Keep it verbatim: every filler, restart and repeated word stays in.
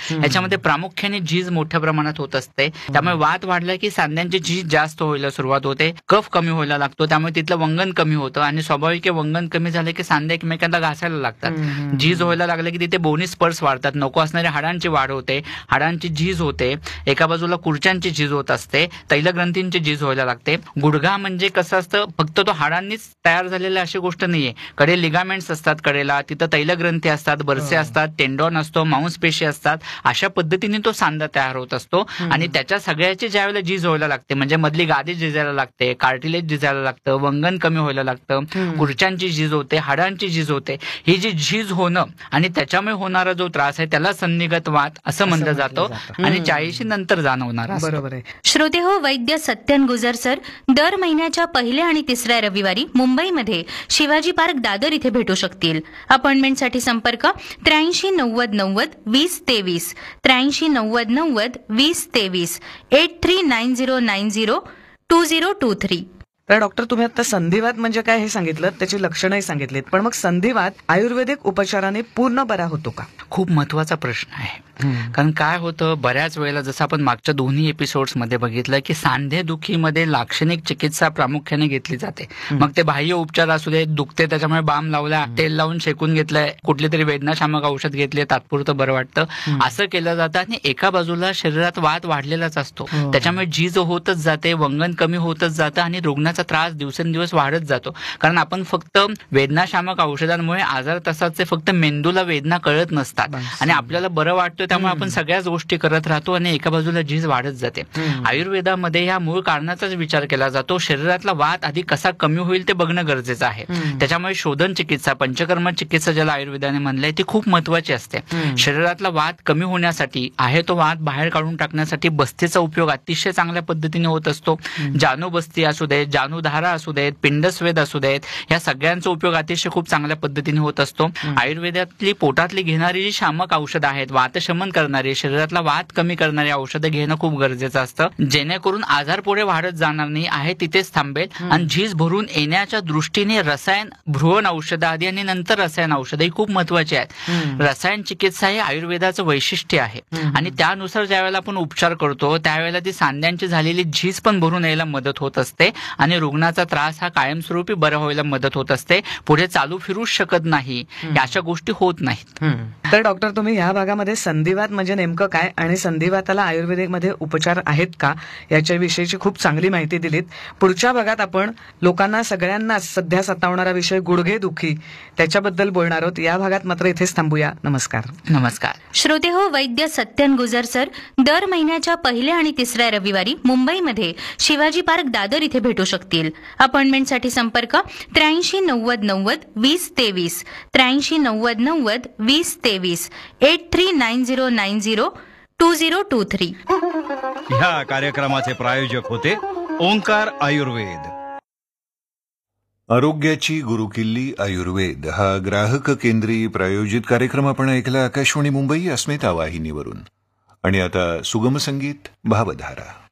ह्याच्यामध्ये प्रामुख्याने झीज मोठ्या प्रमाणात होत असते. त्यामुळे वात वाढला की सांध्यांची झीज जास्त व्हायला सुरुवात होते, कफ कमी व्हायला लागतो, त्यामुळे तिथलं वंगण कमी होतं आणि स्वाभाविक वंगण कमी झालं की सांधे एकमेकांना घासायला लागतात. झीज व्हायला लागलं की तिथे बोनी स्पर्श वाढतात, नको असणाऱ्या हाडांची वाढ होते, हाडांची झीज होते, एका बाजूला कुर्च्यांची झीज होत असते, तैलग्रंथींची झीज व्हायला लागते. गुडघा म्हणजे कसं असतं, फक्त तो हाडांनीच तयार झालेला अशी गोष्ट नाहीये, कडे लिगामेंट्स असतात, कडेला तिथं तैलग्रंथी असतात, बरसे असतात, टेंडॉन असतो, मांसपेशी असतात. अशा पद्धतीने तो सांधा तयार होत असतो आणि त्याच्या सगळ्याची ज्या वेळेला झीज व्हायला लागते, म्हणजे मधली गादी झिजायला लागते, कार्टिलेज झिजायला लागतं, वंगण कमी व्हायला लागतं, कुर्च्यांची झीज होते, हाडांची झीज होते. ही जी झीज होणं आणि त्याच्यामुळे होणारा जो त्रास आहे त्याला संनिगत वात असं म्हणलं जातं आणि चाळीशी नंतर जाणवणार. बरोबर आहे. श्रोते हो, वैद्य सत्यन गुजर सर दर महिन्याच्या पहिल्या आणि तिसऱ्या रविवारी मुंबईमध्ये शिवाजी पार्क दादर इथे भेटू शकतील. अपॉइंटमेंटसाठी संपर्क त्र्याऐंशी नव्वद नव्वद वीस तेवीस त्र्याऐंशी नव्वद नव्वद वीस तेवीस eight three nine zero nine zero to zero to three. तर डॉक्टर, तुम्ही आता संधिवात म्हणजे काय हे सांगितलं, त्याची लक्षणंही सांगितलीत, पण मग संधिवात आयुर्वेदिक उपचाराने पूर्ण बरा होतो का? खूप महत्वाचा प्रश्न आहे. कारण काय होतं, बऱ्याच वेळेला जसं आपण मागच्या दोन्ही एपिसोड्स मध्ये बघितलं की सांधेदुखीमध्ये लाक्षणिक चिकित्सा प्रामुख्याने घेतली जाते. मग ते बाह्य उपचार असू दे, दुखते त्याच्यामुळे बाम लावला, तेल लावून शेकून घेतलंय, कुठली तरी वेदनाशामक औषध घेतले, तात्पुरतं बरं वाटतं, असं केलं जातं. आणि एका बाजूला शरीरात वात वाढलेलाच असतो, त्याच्यामुळे झीज होतच जाते, वंगण कमी होतच जातं आणि रुग्णाचा त्रास दिवसेंदिवस वाढत जातो. कारण आपण फक्त वेदनाशामक औषधांमुळे आजार तसाचे फक्त मेंदूला वेदना कळत नसतात आणि आपल्याला बरं वाटतं, त्यामुळे आपण सगळ्याच गोष्टी करत राहतो आणि एका बाजूला झीज वाढत जाते. आयुर्वेदामध्ये या मूळ कारणाचाच विचार केला जातो. शरीरातला वात आधी कसा कमी होईल ते बघणं गरजेचं आहे. त्याच्यामुळे शोधन चिकित्सा, पंचकर्म चिकित्सा ज्याला आयुर्वेदाने म्हणलंय, ती खूप महत्वाची असते. शरीरातला वात कमी होण्यासाठी, आहे तो वात बाहेर काढून टाकण्यासाठी बस्तीचा उपयोग अतिशय चांगल्या पद्धतीने होत असतो. जानुबस्ती असू देत, जानुधारा असू देत, पिंडस्वेद असू देत, या सगळ्यांचा उपयोग अतिशय खूप चांगल्या पद्धतीने होत असतो. आयुर्वेदातली पोटातली घेणारी जी शामक औषधं आहेत, वातशमन करणारी, शरीरातला वात कमी करणारी औषधं घेणं खूप गरजेचं असतं, जेणेकरून आजार पुढे वाढत जाणार नाही, आहे तिथेच थांबेल. आणि झीज भरून येण्याच्या दृष्टीने रसायन, भ्रुवन औषधं आधी आणि नंतर रसायन औषधं ही खूप महत्वाची आहेत. रसायन चिकित्सा हे आयुर्वेदाचं वैशिष्ट्य आहे आणि त्यानुसार ज्या वेळेला आपण उपचार करतो त्यावेळेला ती सांध्यांची झालेली झीज पण भरून यायला मदत होत असते आणि रुग्णाचा त्रास हा कायमस्वरूपी बरा व्हायला मदत होत असते. पुढे चालू फिरूच शकत नाही, अशा गोष्टी होत नाहीत. तर डॉक्टर, तुम्ही या भागामध्ये संधिवात म्हणजे नेमकं काय आणि संधिवाताला आयुर्वेदिक मध्ये उपचार आहेत का याच्याविषयीची खूप चांगली माहिती दिलीत. पुढच्या भागात आपण लोकांना सगळ्यांना सध्या सतावणारा विषय गुडघे दुखी त्याच्याबद्दल बोलणार आहोत. या भागात मात्र इथेच थांबूया. नमस्कार. नमस्कार. श्रोते हो, वैद्य सत्यन गुजर सर दर महिन्याच्या पहिल्या आणि तिसऱ्या रविवारी मुंबईमध्ये शिवाजी पार्क दादर इथे भेटू शकतील. अपॉइंटमेंटसाठी संपर्क त्र्याऐंशी नव्वद नव्वद वीस तेवीस त्र्याऐंशी नव्वद नव्वद वीस तेवीस eight three nine zero nine zero to zero to three. ह्या कार्यक्रमाचे प्रायोजक होते ओंकार आयुर्वेद. आरोग्याची गुरुकिल्ली आयुर्वेद हा ग्राहक केंद्री प्रायोजित कार्यक्रम आपण ऐकला आकाशवाणी मुंबई अस्मिता वाहिनीवरून. आणि आता सुगम संगीत भावधारा.